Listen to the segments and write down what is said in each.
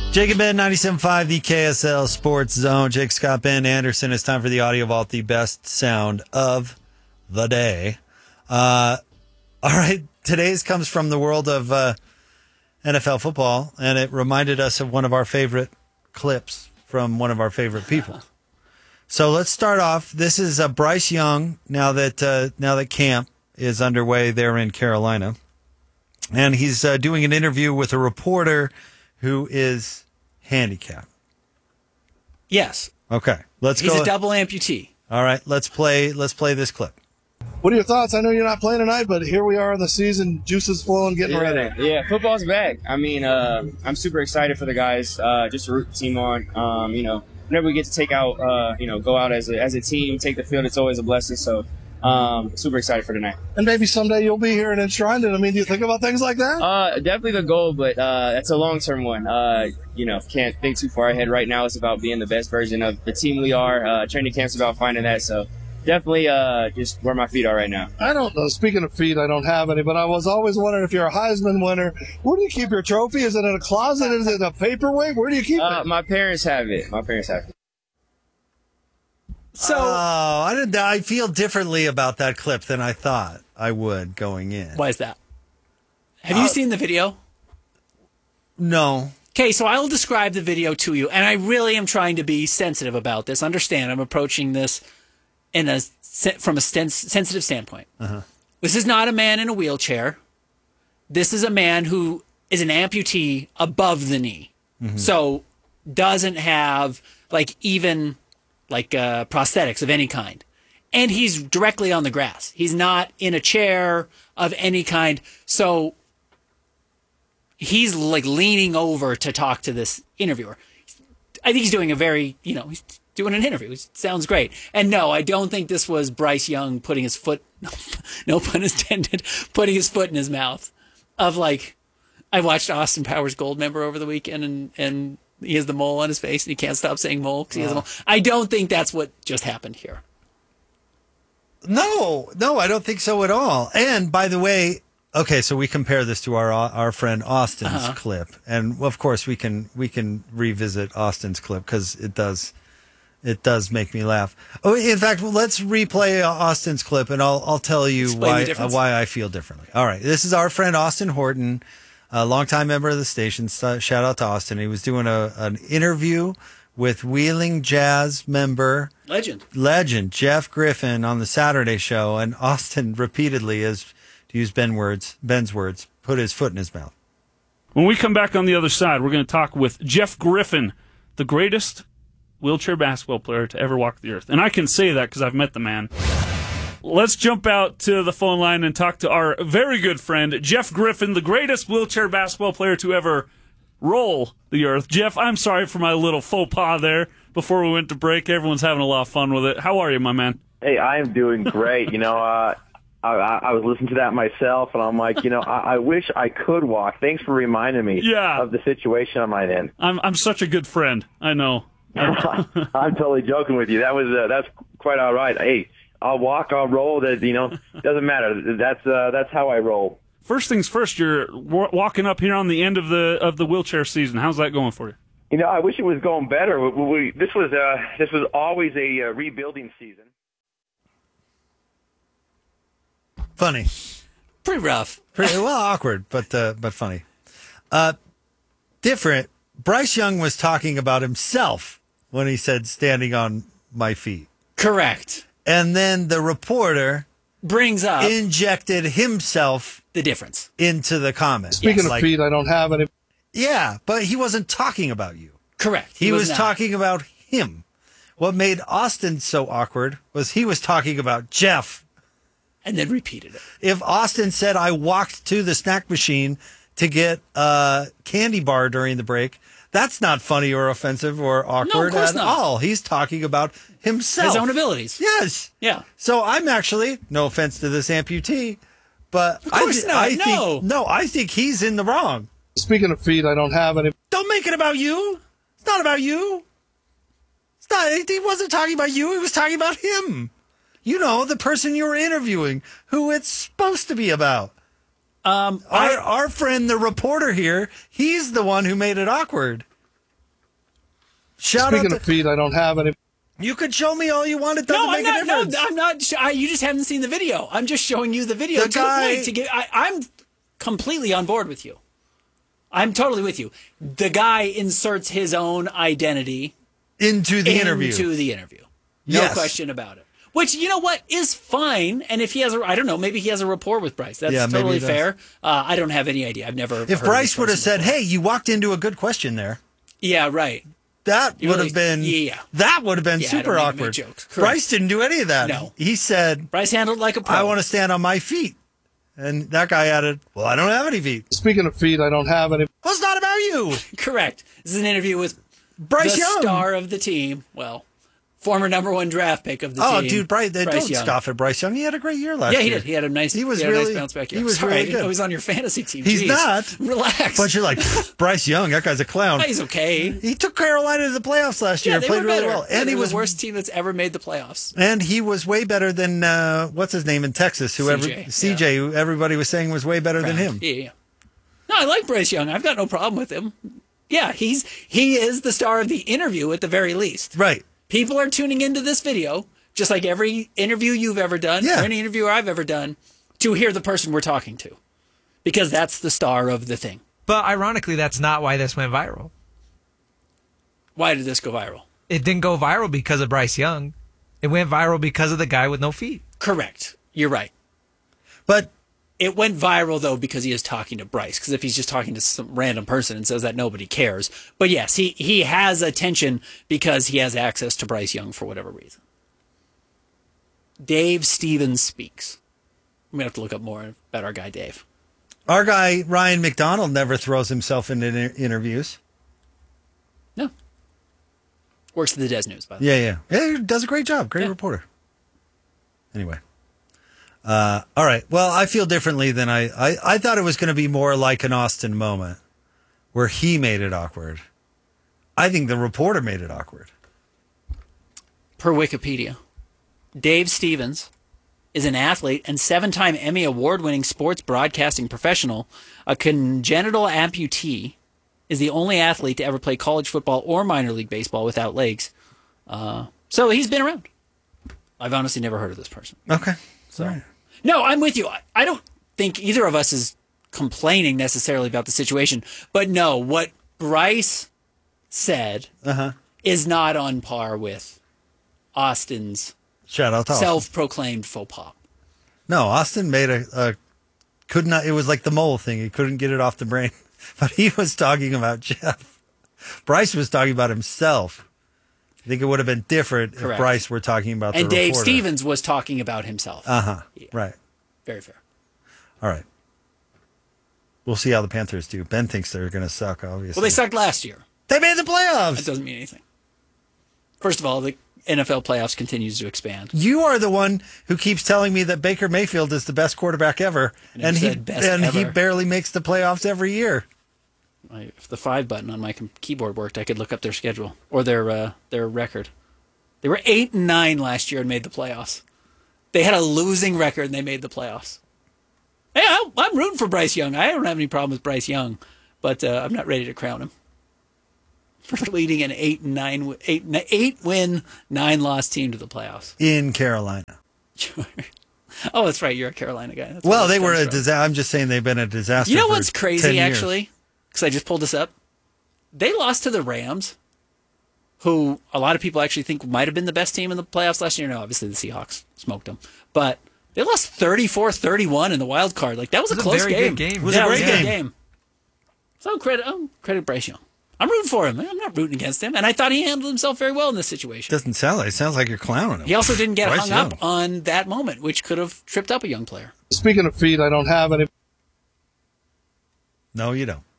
Jake and Ben, 97.5, the KSL Sports Zone. Jake, Scott, Ben Anderson. It's time for the Audio Vault, the best sound of the day. All right, today's comes from the world of NFL football, and it reminded us of one of our favorite clips from one of our favorite people. So let's start off. This is Bryce Young, now that camp is underway there in Carolina, and he's doing an interview with a reporter who is handicapped. Yes. Okay. He's a double amputee. All right. Let's play this clip. What are your thoughts? I know you're not playing tonight, but here we are in the season. Juices flowing, getting ready. Yeah, football's back. I mean, I'm super excited for the guys. Just to root the team on. Whenever we get to take out, go out as a team, take the field, it's always a blessing. So, super excited for tonight. And maybe someday you'll be here and enshrined it. I mean, do you think about things like that? Definitely the goal, but that's a long-term one. Can't think too far ahead. Right now, it's about being the best version of the team we are. Training camp's about finding that. So, definitely just where my feet are right now. I don't know. Speaking of feet, I don't have any, but I was always wondering if you're a Heisman winner, where do you keep your trophy? Is it in a closet? Is it a paperweight? Where do you keep it? My parents have it. So I feel differently about that clip than I thought I would going in. why is that? Have you seen the video? No. Okay, so I'll describe the video to you, and I really am trying to be sensitive about this. Understand, I'm approaching this from a sensitive standpoint. Uh-huh. This is not a man in a wheelchair. This is a man who is an amputee above the knee. Mm-hmm. So doesn't have prosthetics of any kind. And he's directly on the grass. He's not in a chair of any kind. So he's leaning over to talk to this interviewer. I think he's doing he's doing an interview. It sounds great. And no, I don't think this was Bryce Young putting his foot, no pun intended, putting his foot in his mouth. I watched Austin Powers Goldmember over the weekend, and he has the mole on his face, and he can't stop saying mole because he has a mole. I don't think that's what just happened here. No, I don't think so at all. And by the way, okay, so we compare this to our friend Austin's clip, and of course we can revisit Austin's clip because it does make me laugh. Oh, in fact, let's replay Austin's clip, and I'll tell you why I feel differently. All right, this is our friend Austin Horton, a longtime member of the station. Shout out to Austin. He was doing an interview with Wheeling Jazz member legend Jeff Griffin on the Saturday show, and Austin repeatedly, as to use Ben's words, put his foot in his mouth. When we come back on the other side, we're going to talk with Jeff Griffin, the greatest wheelchair basketball player to ever walk the earth. And I can say that because I've met the man. Let's jump out to the phone line and talk to our very good friend, Jeff Griffin, the greatest wheelchair basketball player to ever roll the earth. Jeff, I'm sorry for my little faux pas there before we went to break. Everyone's having a lot of fun with it. How are you, my man? Hey, I am doing great. I was listening to that myself, and I'm like, I wish I could walk. Thanks for reminding me of the situation I'm in. I'm such a good friend. I know. I'm totally joking with you. That's quite all right. Hey, I'll walk, I'll roll. That doesn't matter. That's how I roll. First things first. You're walking up here on the end of the wheelchair season. How's that going for you? I wish it was going better. This was always a rebuilding season. Funny, pretty rough, awkward, but funny. Different. Bryce Young was talking about himself when he said standing on my feet. Correct. And then the reporter injected himself the difference into the comment. Speaking of feet, I don't have any. Yeah, but he wasn't talking about you. Correct. He was talking about him. What made Austin so awkward was he was talking about Jeff. And then repeated it. If Austin said, I walked to the snack machine to get a candy bar during the break, that's not funny or offensive or awkward at all. He's talking about himself. His own abilities. Yes. Yeah. So I'm actually, no offense to this amputee, but I think he's in the wrong. Speaking of feet, I don't have any. Don't make it about you. It's not about you. He wasn't talking about you. He was talking about him. The person you were interviewing, who it's supposed to be about. Our friend, the reporter here, he's the one who made it awkward. Speaking of feet, I don't have any. You could show me all you want. It doesn't make a difference. No, I'm not. You just haven't seen the video. I'm just showing you the video. I'm completely on board with you. I'm totally with you. The guy inserts his own identity into the interview. No question about it. Which, you know what, is fine. And if he has I don't know, maybe he has a rapport with Bryce. That's totally fair. I don't have any idea. I've never. If Bryce would have said, "Hey, you walked into a good question there." Yeah, right. That would have been. Yeah. That would have been super awkward. Bryce didn't do any of that. No. He said, Bryce handled it like a pro. I want to stand on my feet. And that guy added, well, I don't have any feet. Speaking of feet, I don't have any. Well, it's not about you. Correct. This is an interview with Bryce the Young, star of the team. Well, former #1 draft pick of the team. Oh, dude, Bryce don't Young. Scoff at Bryce Young. He had a great year last year. Yeah, he did. He had a nice. He was really nice bounce back year. He was really good. I was on your fantasy team. He's Jeez. not. Relax. But you're like Bryce Young. That guy's a clown. He's okay. He took Carolina to the playoffs last year. They Played were really better. well, and he was the worst team that's ever made the playoffs. And he was way better than what's his name in Texas? CJ, who everybody was saying was way better than him. Yeah. No, I like Bryce Young. I've got no problem with him. Yeah, he is the star of the interview at the very least. Right. People are tuning into this video, just like every interview you've ever done, or any interview I've ever done, to hear the person we're talking to. Because that's the star of the thing. But ironically, that's not why this went viral. Why did this go viral? It didn't go viral because of Bryce Young. It went viral because of the guy with no feet. Correct. You're right. But it went viral, though, because he is talking to Bryce. Because if he's just talking to some random person and says that, nobody cares. But yes, he has attention because he has access to Bryce Young for whatever reason. Dave Stevens speaks. I'm going to have to look up more about our guy, Dave. Our guy, Ryan McDonald, never throws himself into interviews. No. Works at the Des News, by the way. Yeah. He does a great job. Great reporter. Anyway. All right. Well, I feel differently than I thought it was going to be more like an Austin moment where he made it awkward. I think the reporter made it awkward. Per Wikipedia, Dave Stevens is an athlete and 7-time Emmy Award-winning sports broadcasting professional. A congenital amputee, is the only athlete to ever play college football or minor league baseball without legs. So he's been around. I've honestly never heard of this person. Okay. So, right. No, I'm with you. I don't think either of us is complaining necessarily about the situation. But no, what Bryce said is not on par with Austin's shout out to self-proclaimed faux pas. No, Austin made could not. It was like the mole thing. He couldn't get it off the brain. But he was talking about Jeff. Bryce was talking about himself. I think it would have been different if Bryce were talking about the reporter. And Dave Stevens was talking about himself. Yeah. Right. Very fair. All right. We'll see how the Panthers do. Ben thinks they're going to suck, obviously. Well, they sucked last year. They made the playoffs. That doesn't mean anything. First of all, the NFL playoffs continues to expand. You are the one who keeps telling me that Baker Mayfield is the best quarterback ever, and he barely makes the playoffs every year. If the 5 button on my keyboard worked, I could look up their schedule or their record. They were 8-9 last year and made the playoffs. They had a losing record and they made the playoffs. Hey, I'm rooting for Bryce Young. I don't have any problem with Bryce Young, but I'm not ready to crown him for leading an 8-win, 9-loss team to the playoffs in Carolina. Sure. Oh, that's right. You're a Carolina guy. That's well, they were a disaster. I'm just saying they've been a disaster. You know what's crazy, actually? Because I just pulled this up. They lost to the Rams, who a lot of people actually think might have been the best team in the playoffs last year. No, obviously the Seahawks smoked them. But they lost 34-31 in the wild card. Like, that was a close game. It was a great game. So credit Bryce Young. I'm rooting for him. I'm not rooting against him. And I thought he handled himself very well in this situation. Doesn't sound like it. Sounds like you're clowning him. He also didn't get hung up on that moment, which could have tripped up a young player. Speaking of feet, I don't have any. No, you don't.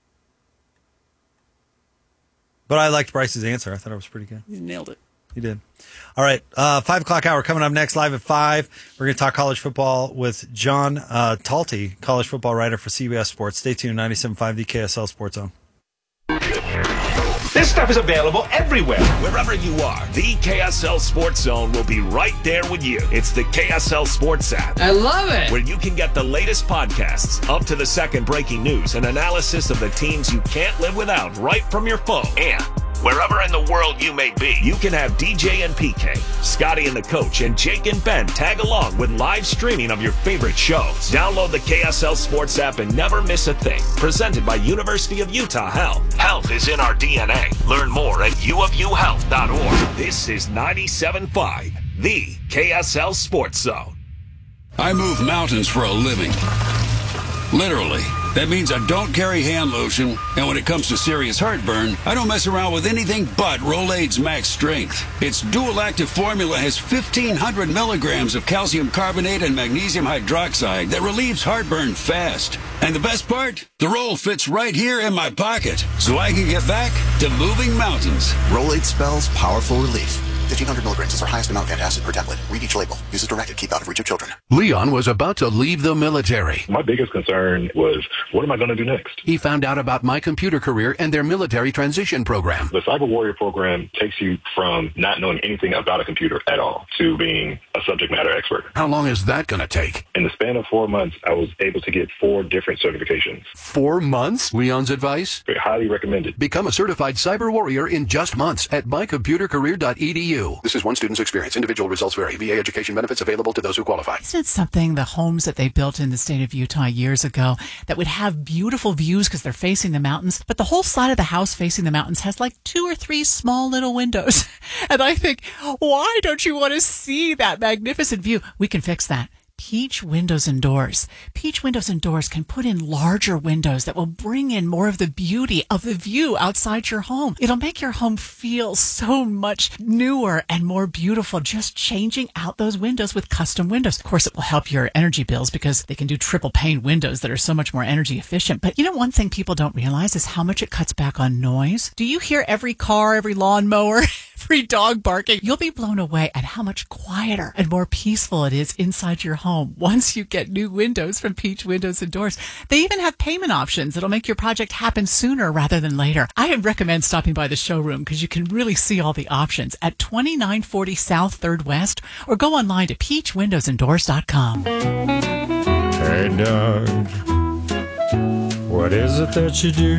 But I liked Bryce's answer. I thought it was pretty good. He nailed it. He did. All right. 5 o'clock hour coming up next, live at 5. We're going to talk college football with John Talty, college football writer for CBS Sports. Stay tuned. 97.5, the KSL Sports Zone. This stuff is available everywhere. Wherever you are, the KSL Sports Zone will be right there with you. It's the KSL Sports app. I love it. Where you can get the latest podcasts, up-to-the-second breaking news, and analysis of the teams you can't live without right from your phone. And Wherever in the world you may be, you can have DJ and PK, Scotty and the coach, and Jake and Ben tag along with live streaming of your favorite shows. Download the KSL Sports app and never miss a thing. Presented by University of Utah Health. Health is in our DNA. Learn more at uofuhealth.org. This is 97.5, the KSL Sports Zone. I move mountains for a living. Literally. That means I don't carry hand lotion, and when it comes to serious heartburn, I don't mess around with anything but Rolaids Max Strength. Its dual-active formula has 1,500 milligrams of calcium carbonate and magnesium hydroxide that relieves heartburn fast. And the best part? The roll fits right here in my pocket, so I can get back to moving mountains. Rolaids spells powerful relief. 1,500 milligrams is our highest amount of antacid per tablet. Read each label. Use as directed. Keep out of reach of children. Leon was about to leave the military. My biggest concern was, what am I going to do next? He found out about My Computer Career and their military transition program. The Cyber Warrior program takes you from not knowing anything about a computer at all to being a subject matter expert. How long is that going to take? In the span of 4 months, I was able to get 4 different certifications. 4 months? Leon's advice? Very highly recommended. Become a certified Cyber Warrior in just months at mycomputercareer.edu. This is one student's experience. Individual results vary. VA education benefits available to those who qualify. Isn't it something, the homes that they built in the state of Utah years ago that would have beautiful views because they're facing the mountains, but the whole side of the house facing the mountains has like 2 or 3 small little windows. And I think, why don't you want to see that magnificent view? We can fix that. Peach Windows and Doors. Peach Windows and Doors can put in larger windows that will bring in more of the beauty of the view outside your home. It'll make your home feel so much newer and more beautiful, just changing out those windows with custom windows. Of course, it will help your energy bills because they can do triple pane windows that are so much more energy efficient. But you know, one thing people don't realize is how much it cuts back on noise. Do you hear every car, every lawnmower, every dog barking? You'll be blown away at how much quieter and more peaceful it is inside your home once you get new windows from Peach Windows and Doors. They even have payment options that'll make your project happen sooner rather than later. I recommend stopping by the showroom because you can really see all the options at 2940 South 3rd West, or go online to peachwindowsanddoors.com. Hey, Doug, what is it that you do?